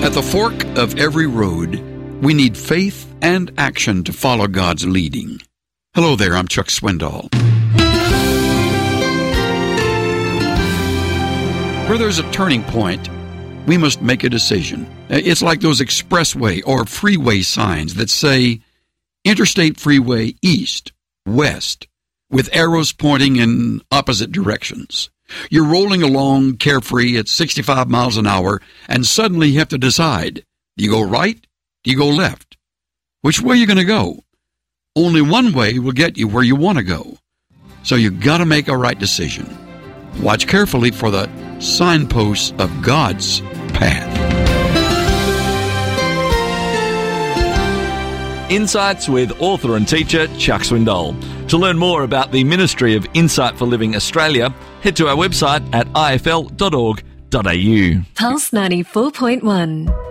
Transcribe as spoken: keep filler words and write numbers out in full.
At the fork of every road, we need faith and action to follow God's leading. Hello there, I'm Chuck Swindoll. Where there's a turning point, we must make a decision. It's like those expressway or freeway signs that say Interstate Freeway East, West, with arrows pointing in opposite directions. You're rolling along carefree at sixty-five miles an hour, and suddenly you have to decide, do you go right? Do you go left? Which way are you going to go? Only one way will get you where you want to go. So you've got to make a right decision. Watch carefully for the signposts of God's path. Insights with author and teacher Chuck Swindoll. To learn more about the Ministry of Insight for Living Australia, head to our website at I F L dot org dot A U. Pulse ninety-four point one.